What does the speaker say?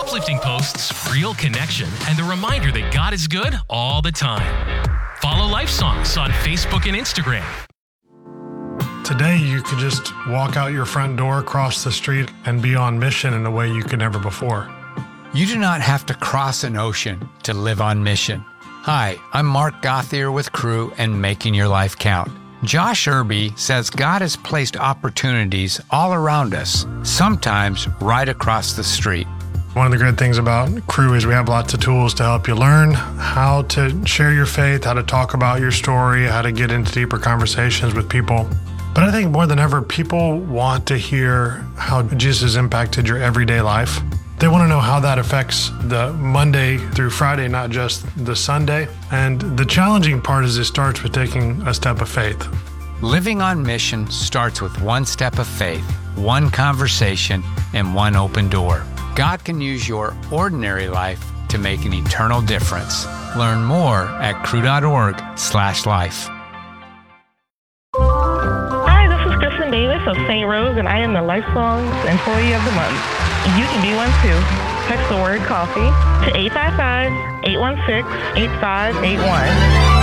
Uplifting posts, real connection, and the reminder that God is good all the time. Follow Life Songs on Facebook and Instagram. Today, you could just walk out your front door, cross the street, and be on mission in a way you could never before. You do not have to cross an ocean to live on mission. Hi, I'm Mark Gothier with Crew and Making Your Life Count. Josh Irby says God has placed opportunities all around us, sometimes right across the street. One of the great things about Crew is we have lots of tools to help you learn how to share your faith, how to talk about your story, how to get into deeper conversations with people. But I think more than ever, people want to hear how Jesus has impacted your everyday life. They want to know how that affects the Monday through Friday, not just the Sunday. And the challenging part is it starts with taking a step of faith. Living on mission starts with one step of faith, one conversation, and one open door. God can use your ordinary life to make an eternal difference. Learn more at crew.org/life. Davis of St. Rose, and I am the Life Songs Employee of the Month. You can be one too. Text the word coffee to 855-816-8581.